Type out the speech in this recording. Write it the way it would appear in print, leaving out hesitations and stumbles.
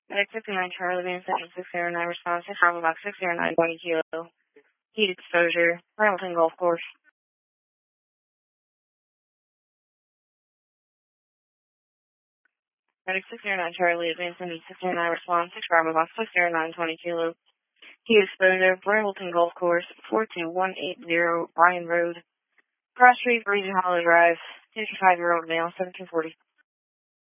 Medic 59 Charlie, Van 609 response, travel box 609, 20 kilo. Heat exposure, Hamilton Golf Course. Medic 609 Charlie, advance 609 response, 6 Bravo box 609, 20 kilo. Heat exposure, Brambleton Golf Course, 42180 Bryan Road, Cross Street, Region Hollow Drive, 55-year-old male, 1740.